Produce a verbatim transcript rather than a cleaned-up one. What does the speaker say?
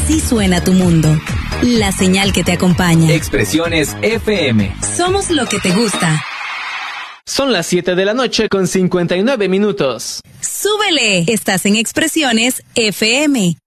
Así suena tu mundo. La señal que te acompaña. Expresiones F M. Somos lo que te gusta. Son las siete de la noche con cincuenta y nueve minutos. ¡Súbele! Estás en Expresiones F M.